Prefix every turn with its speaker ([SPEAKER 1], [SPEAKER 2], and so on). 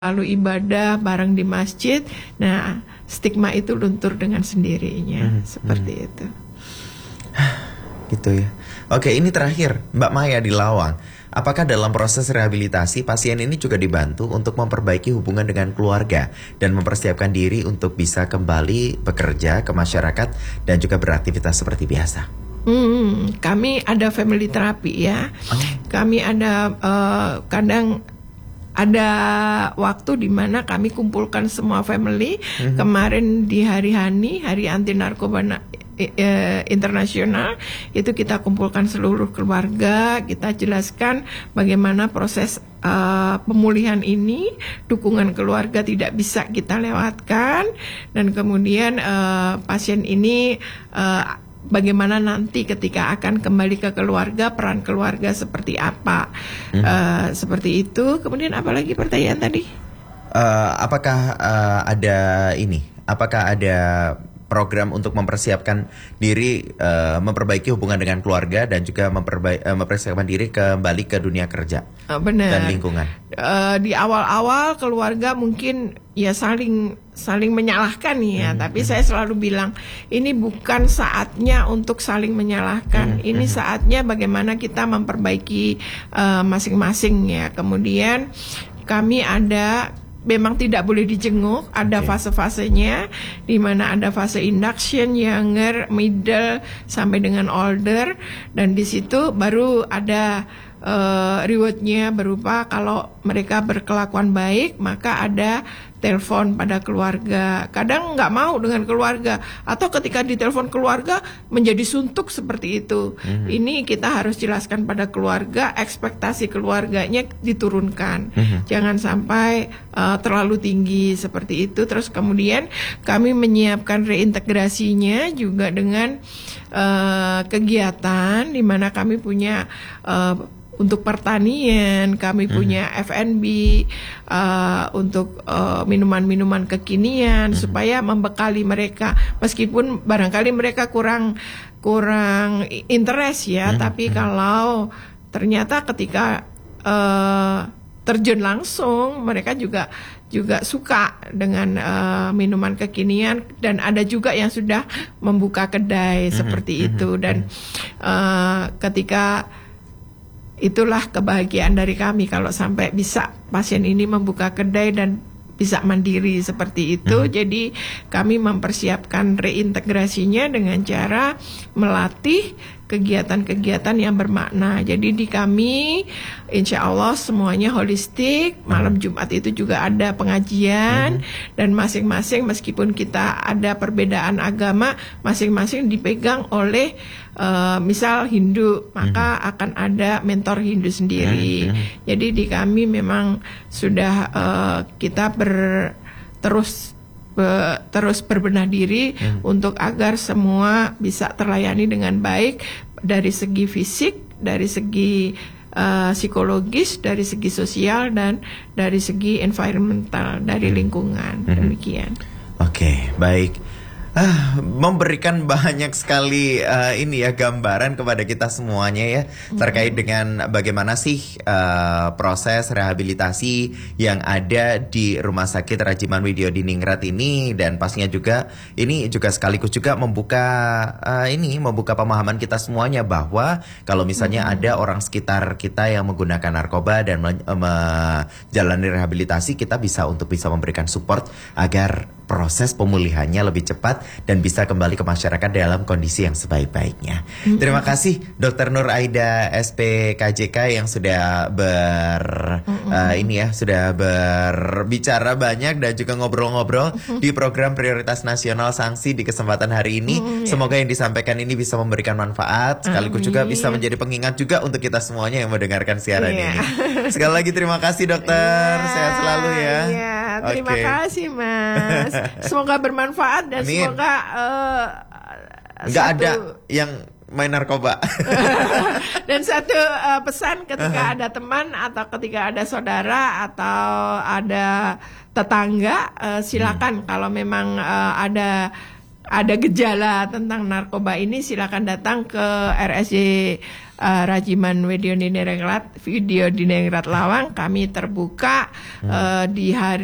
[SPEAKER 1] lalu ibadah bareng di masjid. Nah, stigma itu luntur dengan sendirinya, seperti itu.
[SPEAKER 2] Gitu ya. Oke, ini terakhir, Mbak Maya di Lawang. Apakah dalam proses rehabilitasi pasien ini juga dibantu untuk memperbaiki hubungan dengan keluarga dan mempersiapkan diri untuk bisa kembali bekerja ke masyarakat dan juga beraktivitas seperti biasa?
[SPEAKER 1] Kami ada family therapy ya. Kami ada kadang ada waktu di mana kami kumpulkan semua family. Kemarin di Hari Hani, Hari Anti Narkoba Internasional, itu kita kumpulkan seluruh keluarga, kita jelaskan bagaimana proses pemulihan ini, dukungan keluarga tidak bisa kita lewatkan, dan kemudian pasien ini bagaimana nanti ketika akan kembali ke keluarga, peran keluarga seperti apa, seperti itu. Kemudian apalagi pertanyaan tadi?
[SPEAKER 2] Apakah apakah ada program untuk mempersiapkan diri, memperbaiki hubungan dengan keluarga dan juga mempersiapkan diri kembali ke dunia kerja dan lingkungan?
[SPEAKER 1] Di awal-awal keluarga mungkin ya saling menyalahkan ya, tapi saya selalu bilang ini bukan saatnya untuk saling menyalahkan. Ini saatnya bagaimana kita memperbaiki masing-masing ya. Kemudian kami memang tidak boleh dijenguk, ada fase-fasenya, di mana ada fase induction, younger, middle, sampai dengan older, dan di situ baru ada rewardnya berupa kalau mereka berkelakuan baik, maka ada telepon pada keluarga. Kadang nggak mau dengan keluarga, atau ketika ditelepon keluarga menjadi suntuk seperti itu. Ini kita harus jelaskan pada keluarga, ekspektasi keluarganya diturunkan. Jangan sampai terlalu tinggi seperti itu. Terus kemudian kami menyiapkan reintegrasinya juga dengan kegiatan di mana kami punya untuk pertanian, kami punya F&B, untuk minuman-minuman kekinian, supaya membekali mereka, meskipun barangkali mereka kurang interest ya, tapi kalau ternyata ketika terjun langsung, mereka juga suka dengan minuman kekinian, dan ada juga yang sudah membuka kedai seperti itu. Dan ketika itulah kebahagiaan dari kami kalau sampai bisa pasien ini membuka kedai dan bisa mandiri seperti itu. Jadi kami mempersiapkan reintegrasinya dengan cara melatih kegiatan-kegiatan yang bermakna. Jadi di kami insya Allah semuanya holistik. Malam Jumat itu juga ada pengajian, dan masing-masing meskipun kita ada perbedaan agama, masing-masing dipegang oleh misal Hindu, maka akan ada mentor Hindu sendiri. Jadi di kami memang sudah kita terus berbenah diri untuk agar semua bisa terlayani dengan baik dari segi fisik, dari segi psikologis, dari segi sosial, dan dari segi environmental, dari lingkungan. Demikian.
[SPEAKER 2] Oke, baik. Memberikan banyak sekali gambaran kepada kita semuanya ya, terkait dengan bagaimana sih proses rehabilitasi yang ada di Rumah Sakit Rajiman Widyodiningrat ini, dan pastinya juga ini juga sekaligus juga membuka pemahaman kita semuanya bahwa kalau misalnya ada orang sekitar kita yang menggunakan narkoba dan menjalani rehabilitasi, kita bisa memberikan support agar proses pemulihannya lebih cepat dan bisa kembali ke masyarakat dalam kondisi yang sebaik-baiknya. Terima kasih Dr. Nur Aida SPKJK yang sudah sudah berbicara banyak dan juga ngobrol-ngobrol di program Prioritas Nasional Sanksi di kesempatan hari ini. Semoga yang disampaikan ini bisa memberikan manfaat, sekaligus juga bisa menjadi pengingat juga untuk kita semuanya yang mendengarkan siaran ini. Sekali lagi terima kasih dokter, sehat selalu ya.
[SPEAKER 1] Terima kasih Mas. Semoga bermanfaat dan semoga
[SPEAKER 2] nggak ada yang main narkoba.
[SPEAKER 1] Dan satu pesan, ketika ada teman atau ketika ada saudara atau ada tetangga, silakan kalau memang ada ada gejala tentang narkoba ini, silakan datang ke RSJ Rajiman Video Diningrat Lawang. Kami terbuka di hari